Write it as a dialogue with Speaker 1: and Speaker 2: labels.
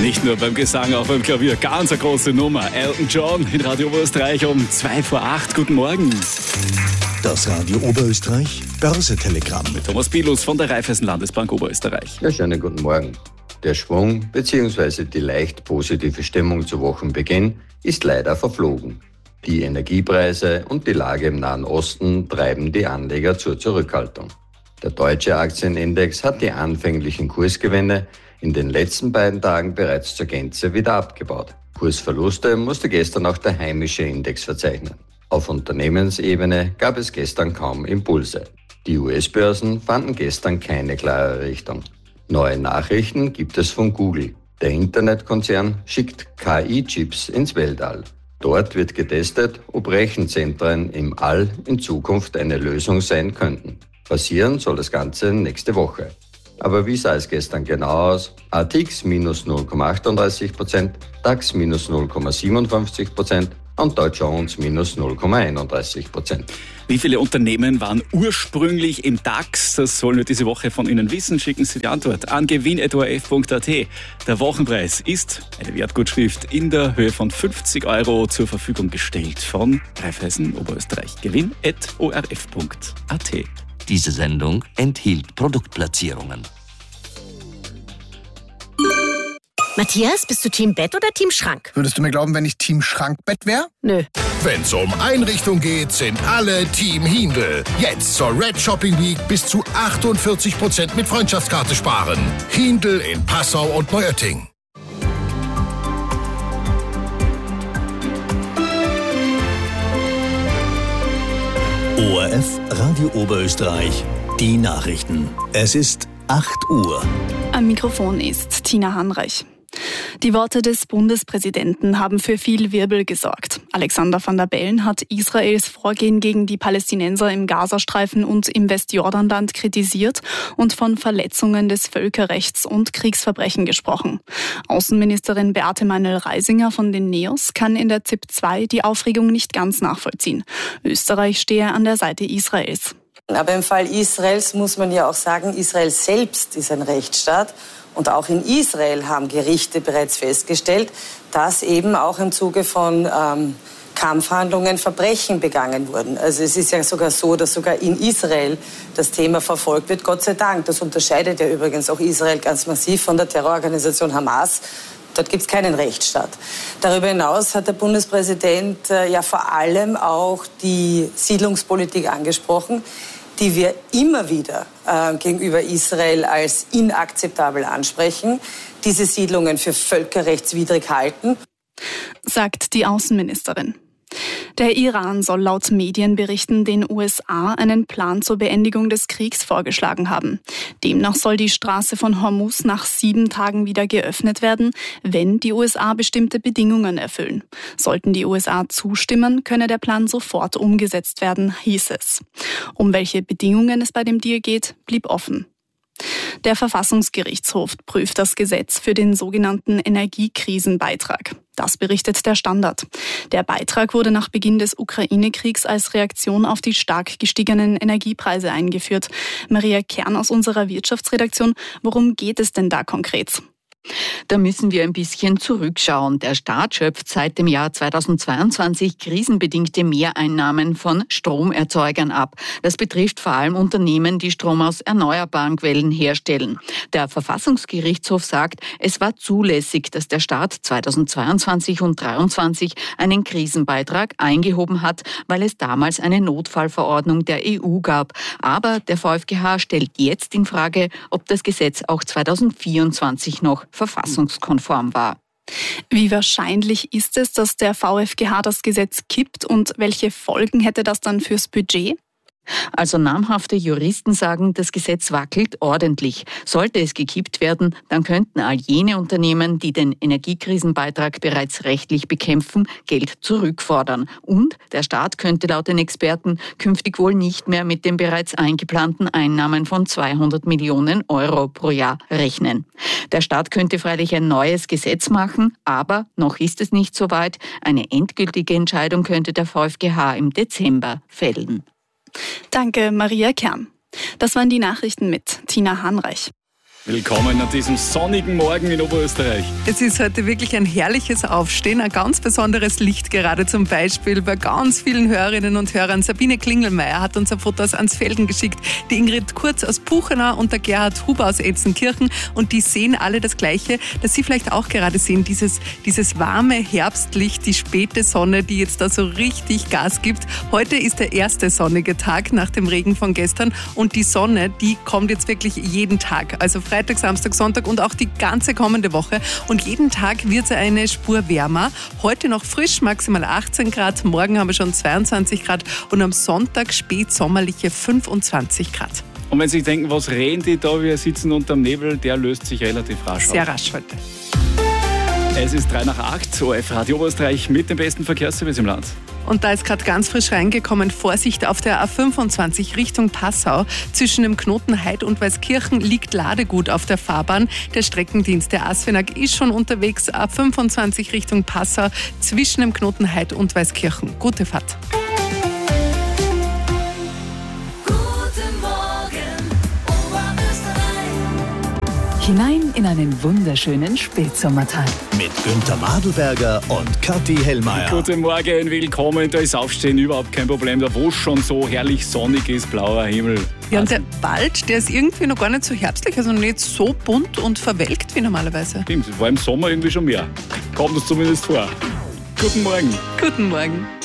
Speaker 1: Nicht nur beim Gesang, auch beim Klavier. Ganz eine große Nummer. Elton John in Radio Oberösterreich um 7:02. Guten Morgen.
Speaker 2: Das Radio Oberösterreich Börsetelegramm
Speaker 1: Mit Thomas Pilus von der Raiffeisen Landesbank Oberösterreich.
Speaker 3: Ja, schönen guten Morgen. Der Schwung bzw. die leicht positive Stimmung zu Wochenbeginn ist leider verflogen. Die Energiepreise und die Lage im Nahen Osten treiben die Anleger zur Zurückhaltung. Der deutsche Aktienindex hat die anfänglichen Kursgewinne in den letzten beiden Tagen bereits zur Gänze wieder abgebaut. Kursverluste musste gestern auch der heimische Index verzeichnen. Auf Unternehmensebene gab es gestern kaum Impulse. Die US-Börsen fanden gestern keine klare Richtung. Neue Nachrichten gibt es von Google. Der Internetkonzern schickt KI-Chips ins Weltall. Dort wird getestet, ob Rechenzentren im All in Zukunft eine Lösung sein könnten. Passieren soll das Ganze nächste Woche. Aber wie sah es gestern genau aus? ATX minus 0,38%, DAX minus 0,57% und Dow Jones minus 0,31%.
Speaker 1: Wie viele Unternehmen waren ursprünglich im DAX? Das sollen wir diese Woche von Ihnen wissen. Schicken Sie die Antwort an gewinn@orf.at. Der Wochenpreis ist eine Wertgutschrift in der Höhe von 50 € zur Verfügung gestellt von Raiffeisen Oberösterreich. gewinn@orf.at.
Speaker 4: Diese Sendung enthielt Produktplatzierungen.
Speaker 5: Matthias, bist du Team Bett oder Team Schrank?
Speaker 6: Würdest du mir glauben, wenn ich Team Schrankbett wäre?
Speaker 5: Nö.
Speaker 7: Wenn's um Einrichtung geht, sind alle Team Hindel. Jetzt zur Red Shopping Week bis zu 48% mit Freundschaftskarte sparen. Hindel in Passau und Neuötting.
Speaker 2: ORF Radio Oberösterreich. Die Nachrichten. Es ist 8 Uhr.
Speaker 8: Am Mikrofon ist Tina Hanreich. Die Worte des Bundespräsidenten haben für viel Wirbel gesorgt. Alexander Van der Bellen hat Israels Vorgehen gegen die Palästinenser im Gazastreifen und im Westjordanland kritisiert und von Verletzungen des Völkerrechts und Kriegsverbrechen gesprochen. Außenministerin Beate Meinl-Reisinger von den NEOS kann in der ZIP 2 die Aufregung nicht ganz nachvollziehen. Österreich stehe an der Seite Israels.
Speaker 9: Aber im Fall Israels muss man ja auch sagen, Israel selbst ist ein Rechtsstaat. Und auch in Israel haben Gerichte bereits festgestellt, dass eben auch im Zuge von Kampfhandlungen Verbrechen begangen wurden. Also es ist ja sogar so, dass sogar in Israel das Thema verfolgt wird, Gott sei Dank. Das unterscheidet ja übrigens auch Israel ganz massiv von der Terrororganisation Hamas. Dort gibt es keinen Rechtsstaat. Darüber hinaus hat der Bundespräsident ja vor allem auch die Siedlungspolitik angesprochen, die wir immer wieder gegenüber Israel als inakzeptabel ansprechen, diese Siedlungen für völkerrechtswidrig halten,
Speaker 8: sagt die Außenministerin. Der Iran soll laut Medienberichten den USA einen Plan zur Beendigung des Kriegs vorgeschlagen haben. Demnach soll die Straße von Hormuz nach 7 Tagen wieder geöffnet werden, wenn die USA bestimmte Bedingungen erfüllen. Sollten die USA zustimmen, könne der Plan sofort umgesetzt werden, hieß es. Um welche Bedingungen es bei dem Deal geht, blieb offen. Der Verfassungsgerichtshof prüft das Gesetz für den sogenannten Energiekrisenbeitrag. Das berichtet der Standard. Der Beitrag wurde nach Beginn des Ukraine-Kriegs als Reaktion auf die stark gestiegenen Energiepreise eingeführt. Maria Kern aus unserer Wirtschaftsredaktion, worum geht es denn da konkret?
Speaker 10: Da müssen wir ein bisschen zurückschauen. Der Staat schöpft seit dem Jahr 2022 krisenbedingte Mehreinnahmen von Stromerzeugern ab. Das betrifft vor allem Unternehmen, die Strom aus erneuerbaren Quellen herstellen. Der Verfassungsgerichtshof sagt, es war zulässig, dass der Staat 2022 und 2023 einen Krisenbeitrag eingehoben hat, weil es damals eine Notfallverordnung der EU gab. Aber der VfGH stellt jetzt in Frage, ob das Gesetz auch 2024 noch verfassungskonform war.
Speaker 8: Wie wahrscheinlich ist es, dass der VfGH das Gesetz kippt und welche Folgen hätte das dann fürs Budget?
Speaker 10: Also namhafte Juristen sagen, das Gesetz wackelt ordentlich. Sollte es gekippt werden, dann könnten all jene Unternehmen, die den Energiekrisenbeitrag bereits rechtlich bekämpfen, Geld zurückfordern. Und der Staat könnte laut den Experten künftig wohl nicht mehr mit den bereits eingeplanten Einnahmen von 200 Millionen € pro Jahr rechnen. Der Staat könnte freilich ein neues Gesetz machen, aber noch ist es nicht so weit. Eine endgültige Entscheidung könnte der VfGH im Dezember fällen.
Speaker 8: Danke, Maria Kern. Das waren die Nachrichten mit Tina Hanreich.
Speaker 1: Willkommen an diesem sonnigen Morgen in Oberösterreich.
Speaker 11: Es ist heute wirklich ein herrliches Aufstehen, ein ganz besonderes Licht gerade zum Beispiel bei ganz vielen Hörerinnen und Hörern. Sabine Klingelmeier hat uns ein Foto aus Ansfelden geschickt, die Ingrid Kurz aus Puchenau und der Gerhard Huber aus Etzenkirchen, und die sehen alle das Gleiche, dass Sie vielleicht auch gerade sehen, dieses warme Herbstlicht, die späte Sonne, die jetzt da so richtig Gas gibt. Heute ist der erste sonnige Tag nach dem Regen von gestern und die Sonne, die kommt jetzt wirklich jeden Tag, also Freitag, Samstag, Sonntag und auch die ganze kommende Woche. Und jeden Tag wird es eine Spur wärmer. Heute noch frisch, maximal 18 Grad. Morgen haben wir schon 22 Grad und am Sonntag spätsommerliche 25 Grad.
Speaker 1: Und wenn Sie sich denken, was reden die da, wir sitzen unterm Nebel, der löst sich relativ rasch auf.
Speaker 11: Sehr rasch heute.
Speaker 1: Es ist 7:03, ORF Radio Oberösterreich mit dem besten Verkehrsservice im Land.
Speaker 11: Und da ist gerade ganz frisch reingekommen, Vorsicht auf der A25 Richtung Passau. Zwischen dem Knoten Heid und Weißkirchen liegt Ladegut auf der Fahrbahn. Der Streckendienst der ASFINAG ist schon unterwegs. A25 Richtung Passau zwischen dem Knoten Heid und Weißkirchen. Gute Fahrt.
Speaker 12: Hinein in einen wunderschönen Spätsommertag.
Speaker 2: Mit Günther Madelberger und Kathi Hellmeier.
Speaker 1: Guten Morgen, willkommen. Da ist Aufstehen überhaupt kein Problem. Da wo es schon so herrlich sonnig ist, blauer Himmel.
Speaker 11: Ja, und der Wald, der ist irgendwie noch gar nicht so herbstlich, also nicht so bunt und verwelkt wie normalerweise.
Speaker 1: Stimmt, es war im Sommer irgendwie schon mehr. Kommt uns zumindest vor. Guten Morgen.
Speaker 11: Guten Morgen.